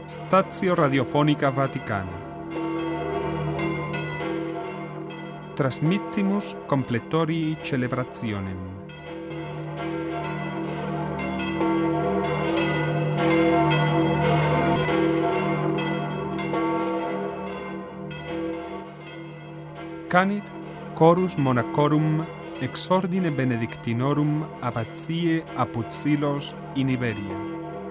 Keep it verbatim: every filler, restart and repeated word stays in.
Stazio Radiofonica Vaticana. Transmittimus completorii celebrationem. Canit chorus monachorum ex ordine benedictinorum abbatiae Apuzzilos in Iberia.